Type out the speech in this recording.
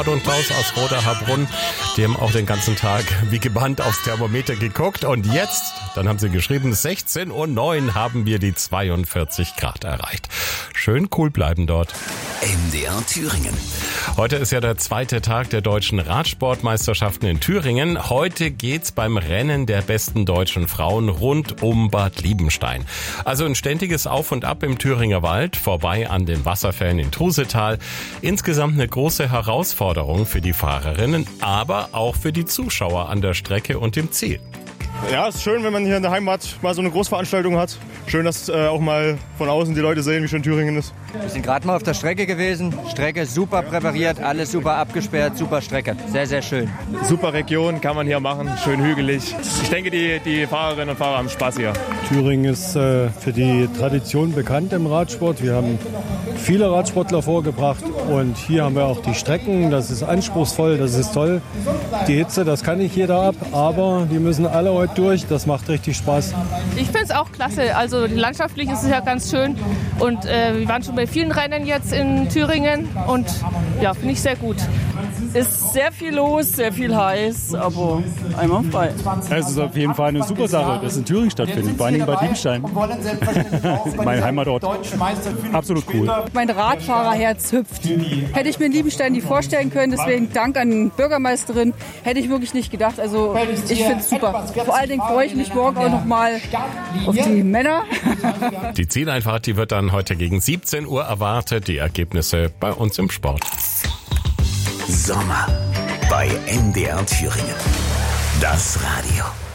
und Klaus aus Roda-Harbrunn, die haben auch den ganzen Tag wie gebannt aufs Thermometer geguckt. Und jetzt, dann haben sie geschrieben, 16:09 Uhr haben wir die 42 Grad erreicht. Schön cool bleiben dort. MDR Thüringen. Heute ist ja der zweite Tag der deutschen Radsportmeisterschaften in Thüringen. Heute geht's beim Rennen der besten deutschen Frauen rund um Bad Liebenstein. Also ein ständiges Auf und Ab im Thüringer Wald, vorbei an den Wasserfällen in Trusetal. Insgesamt eine große Herausforderung für die Fahrerinnen, aber auch für die Zuschauer an der Strecke und im Ziel. Ja, es ist schön, wenn man hier in der Heimat mal so eine Großveranstaltung hat. Schön, dass auch mal von außen die Leute sehen, wie schön Thüringen ist. Wir sind gerade mal auf der Strecke gewesen. Strecke super präpariert, alles super abgesperrt, super Strecke. Sehr, sehr schön. Super Region kann man hier machen, schön hügelig. Ich denke, die Fahrerinnen und Fahrer haben Spaß hier. Thüringen ist für die Tradition bekannt im Radsport. Wir haben viele Radsportler vorgebracht und hier haben wir auch die Strecken. Das ist anspruchsvoll, das ist toll. Die Hitze, das kann nicht jeder ab, aber die müssen alle heute durch. Das macht richtig Spaß. Ich finde es auch klasse. Also landschaftlich ist es ja ganz schön und wir waren schon bei vielen Rennen jetzt in Thüringen und ja, finde ich sehr gut. Ist sehr viel los, sehr viel heiß, aber einwandfrei. Es ist auf jeden Fall eine super Sache, dass in Thüringen stattfindet, vor allem bei Bad Liebenstein. Mein Heimatort. Absolut cool. Mein Radfahrerherz hüpft. Hätte ich mir in Liebenstein nicht vorstellen können, deswegen Dank an die Bürgermeisterin, hätte ich wirklich nicht gedacht. Also ich finde es super. Vor allen Dingen freue ich mich morgen auch noch mal auf die Männer. Die Zieleinfahrt, die wird dann heute gegen 17 Uhr erwartet. Die Ergebnisse bei uns im Sport. Sommer bei MDR Thüringen. Das Radio.